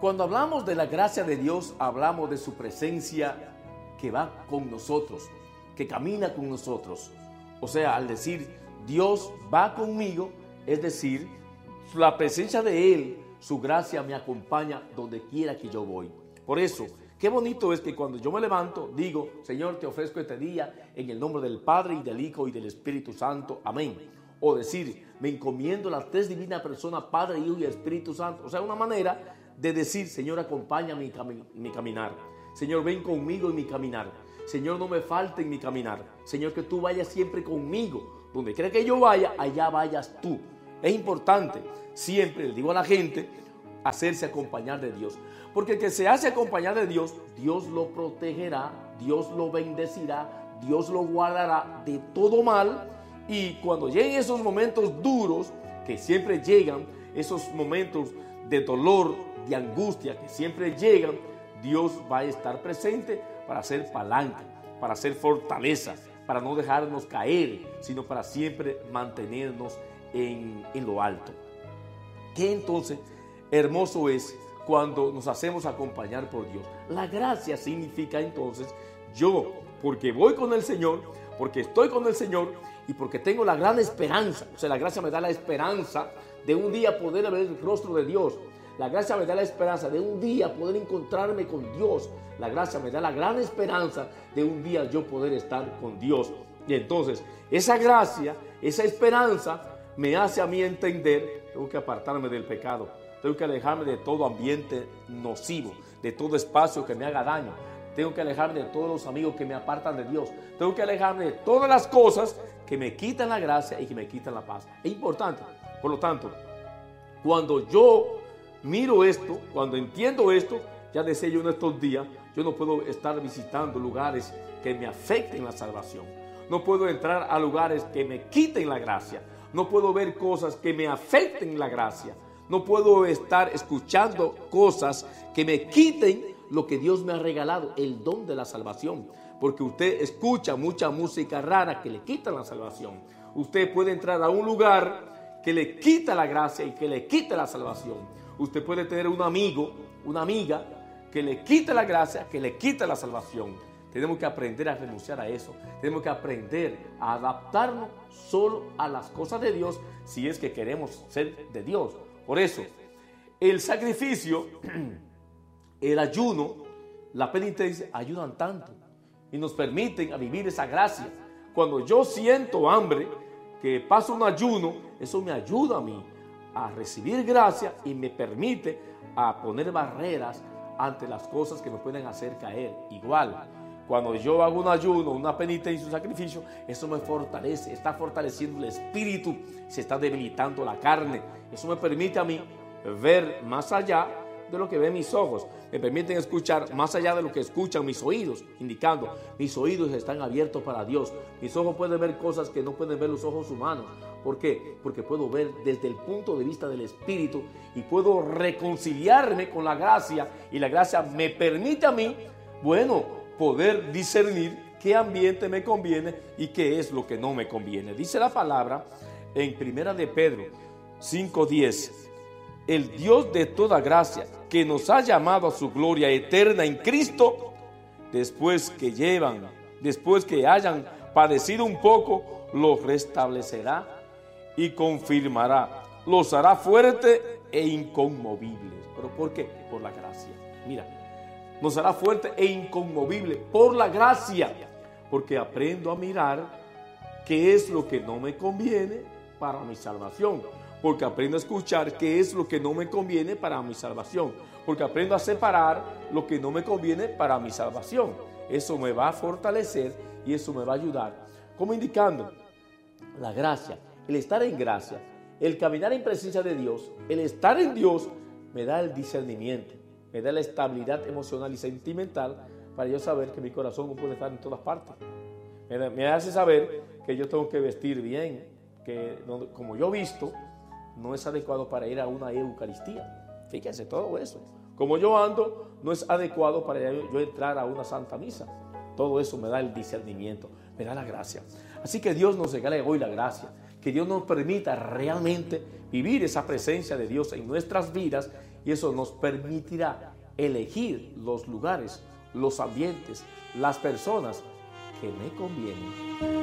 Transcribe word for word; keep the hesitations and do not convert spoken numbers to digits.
Cuando hablamos de la gracia de Dios, hablamos de su presencia que va con nosotros, que camina con nosotros. O sea, al decir Dios va conmigo, es decir, la presencia de Él, su gracia me acompaña donde quiera que yo voy. Por eso, qué bonito es que cuando yo me levanto, digo, Señor, te ofrezco este día en el nombre del Padre y del Hijo y del Espíritu Santo. Amén. O decir, me encomiendo las tres divinas personas, Padre, Hijo y Espíritu Santo. O sea, una manera de decir, Señor, acompaña mi, cami- mi caminar. Señor, ven conmigo en mi caminar. Señor, no me falte en mi caminar. Señor, que tú vayas siempre conmigo. Donde quiera que yo vaya, allá vayas tú. Es importante, siempre le digo a la gente, hacerse acompañar de Dios. Porque el que se hace acompañar de Dios, Dios lo protegerá, Dios lo bendecirá, Dios lo guardará de todo mal. Y cuando lleguen esos momentos duros, que siempre llegan, esos momentos de dolor, de angustia, que siempre llegan, Dios va a estar presente para hacer palanca, para hacer fortaleza, para no dejarnos caer, sino para siempre mantenernos en, en lo alto. ¿Qué entonces hermoso es cuando nos hacemos acompañar por Dios? La gracia significa entonces yo, porque voy con el Señor, porque estoy con el Señor y porque tengo la gran esperanza. O sea, la gracia me da la esperanza de un día poder ver el rostro de Dios. La gracia me da la esperanza de un día poder encontrarme con Dios. La gracia me da la gran esperanza de un día yo poder estar con Dios. Y entonces, esa gracia, esa esperanza me hace a mí entender, tengo que apartarme del pecado, tengo que alejarme de todo ambiente nocivo, de todo espacio que me haga daño, tengo que alejarme de todos los amigos que me apartan de Dios, tengo que alejarme de todas las cosas que me quitan la gracia y que me quitan la paz. Es importante. Por lo tanto, cuando yo miro esto, cuando entiendo esto, ya decía yo en estos días, yo no puedo estar visitando lugares que me afecten la salvación. No puedo entrar a lugares que me quiten la gracia. No puedo ver cosas que me afecten la gracia. No puedo estar escuchando cosas que me quiten lo que Dios me ha regalado, el don de la salvación. Porque usted escucha mucha música rara que le quita la salvación. Usted puede entrar a un lugar que le quita la gracia y que le quita la salvación. Usted puede tener un amigo, una amiga que le quita la gracia, que le quita la salvación. Tenemos que aprender a renunciar a eso. Tenemos que aprender a adaptarnos solo a las cosas de Dios si es que queremos ser de Dios. Por eso, el sacrificio, el ayuno, la penitencia ayudan tanto y nos permiten a vivir esa gracia. Cuando yo siento hambre, que paso un ayuno, eso me ayuda a mí a recibir gracia y me permite a poner barreras ante las cosas que me pueden hacer caer. Igual, cuando yo hago un ayuno, una penitencia, un sacrificio, eso me fortalece, está fortaleciendo el espíritu, se está debilitando la carne. Eso me permite a mí ver más allá de lo que ven mis ojos, me permiten escuchar más allá de lo que escuchan mis oídos, indicando, mis oídos están abiertos para Dios, mis ojos pueden ver cosas que no pueden ver los ojos humanos. ¿Por qué? Porque puedo ver desde el punto de vista del Espíritu y puedo reconciliarme con la gracia, y la gracia me permite a mí, bueno, poder discernir qué ambiente me conviene y qué es lo que no me conviene. Dice la palabra en Primera de Pedro cinco diez, el Dios de toda gracia, que nos ha llamado a su gloria eterna en Cristo, después que llevan, después que hayan padecido un poco, los restablecerá y confirmará, los hará fuertes e inconmovibles. ¿Pero por qué? Por la gracia. Mira, nos hará fuerte e inconmovible por la gracia, porque aprendo a mirar qué es lo que no me conviene para mi salvación, porque aprendo a escuchar qué es lo que no me conviene para mi salvación, porque aprendo a separar lo que no me conviene para mi salvación. Eso me va a fortalecer y eso me va a ayudar, como indicando la gracia, el estar en gracia, el caminar en presencia de Dios, el estar en Dios, me da el discernimiento, me da la estabilidad emocional y sentimental para yo saber que mi corazón no puede estar en todas partes. Me, me hace saber que yo tengo que vestir bien, que no, como yo visto, no es adecuado para ir a una eucaristía. Fíjense todo eso. Como yo ando, no es adecuado para yo entrar a una santa misa. Todo eso me da el discernimiento, me da la gracia. Así que Dios nos regala hoy la gracia, que Dios nos permita realmente vivir esa presencia de Dios en nuestras vidas y eso nos permitirá elegir los lugares, los ambientes, las personas que me convienen.